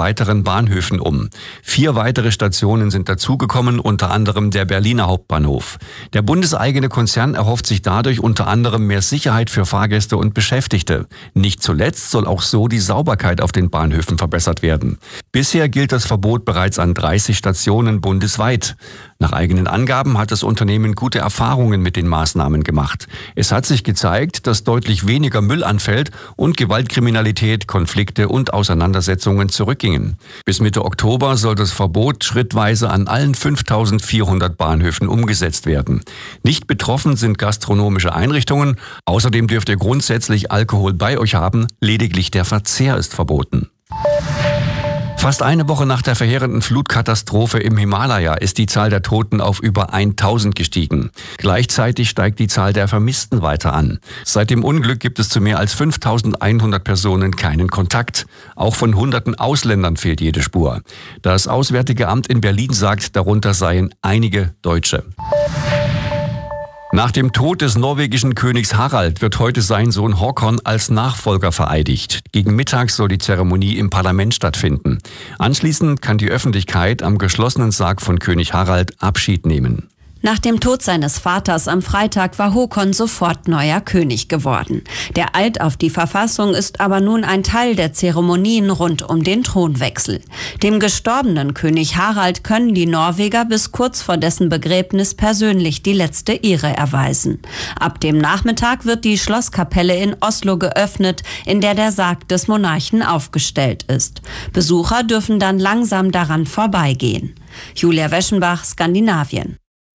weiteren Bahnhöfen um. 4 weitere Stationen sind dazugekommen, unter anderem der Berliner Hauptbahnhof. Der bundeseigene Konzern erhofft sich dadurch unter anderem mehr Sicherheit für Fahrgäste und Beschäftigte. Nicht zuletzt soll auch so die Sauberkeit auf den Bahnhöfen verbessert werden. Bisher gilt das Verbot bereits an 30 Stationen bundesweit. Nach eigenen Angaben hat das Unternehmen gute Erfahrungen mit den Maßnahmen gemacht. Es hat sich gezeigt, dass deutlich weniger Müll anfällt und Gewaltkriminalität, Konflikte und Auseinandersetzungen zurückgingen. Bis Mitte Oktober soll das Verbot schrittweise an allen 5400 Bahnhöfen umgesetzt werden. Nicht betroffen sind gastronomische Einrichtungen. Außerdem dürft ihr grundsätzlich Alkohol bei euch haben. Lediglich der Verzehr ist verboten. Fast eine Woche nach der verheerenden Flutkatastrophe im Himalaya ist die Zahl der Toten auf über 1000 gestiegen. Gleichzeitig steigt die Zahl der Vermissten weiter an. Seit dem Unglück gibt es zu mehr als 5100 Personen keinen Kontakt. Auch von Hunderten Ausländern fehlt jede Spur. Das Auswärtige Amt in Berlin sagt, darunter seien einige Deutsche. Nach dem Tod des norwegischen Königs Harald wird heute sein Sohn Håkon als Nachfolger vereidigt. Gegen Mittag soll die Zeremonie im Parlament stattfinden. Anschließend kann die Öffentlichkeit am geschlossenen Sarg von König Harald Abschied nehmen. Nach dem Tod seines Vaters am Freitag war Håkon sofort neuer König geworden. Der Eid auf die Verfassung ist aber nun ein Teil der Zeremonien rund um den Thronwechsel. Dem gestorbenen König Harald können die Norweger bis kurz vor dessen Begräbnis persönlich die letzte Ehre erweisen. Ab dem Nachmittag wird die Schlosskapelle in Oslo geöffnet, in der der Sarg des Monarchen aufgestellt ist. Besucher dürfen dann langsam daran vorbeigehen. Julia Weschenbach, Skandinavien.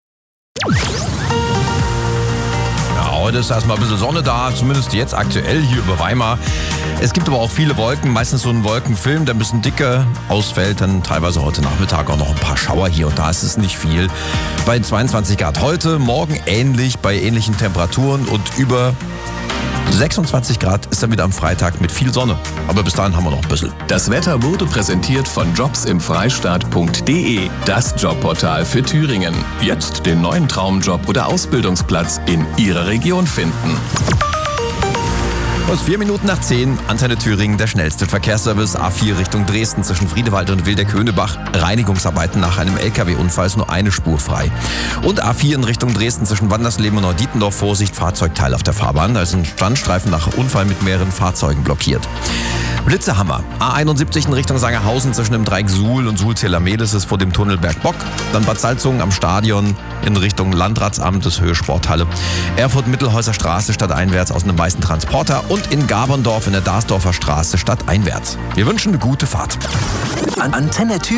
Ja, heute ist erstmal ein bisschen Sonne da, zumindest jetzt aktuell hier über Weimar. Es gibt aber auch viele Wolken, meistens so ein Wolkenfilm, der ein bisschen dicker ausfällt. Dann teilweise heute Nachmittag auch noch ein paar Schauer hier und da, ist es nicht viel. Bei 22 Grad heute, morgen ähnlich, bei ähnlichen Temperaturen und über 26 Grad ist dann wieder am Freitag mit viel Sonne. Aber bis dahin haben wir noch ein bisschen. Das Wetter wurde präsentiert von jobsimfreistaat.de, das Jobportal für Thüringen. Jetzt den neuen Traumjob oder Ausbildungsplatz in Ihrer Region finden. Aus 4 Minuten nach 10, Antenne Thüringen, der schnellste Verkehrsservice. A4 Richtung Dresden zwischen Friedewald und Wilderkönebach. Reinigungsarbeiten nach einem LKW-Unfall, ist nur eine Spur frei. Und A4 in Richtung Dresden zwischen Wandersleben und Neudietendorf. Vorsicht, Fahrzeugteil auf der Fahrbahn. Da ist ein Standstreifen nach Unfall mit mehreren Fahrzeugen blockiert. Blitzehammer. A71 in Richtung Sangerhausen zwischen dem Dreieck Suhl und Suhl-Zelamedes ist vor dem Tunnel Bergbock. Dann Bad Salzungen am Stadion in Richtung Landratsamt, das Höhe Sporthalle. Erfurt-Mittelhäuser Straße stadteinwärts aus einem weißen Transporter. Und in Gaberndorf in der Darsdorfer Straße stadteinwärts. Wir wünschen eine gute Fahrt. Antenne Thüringen.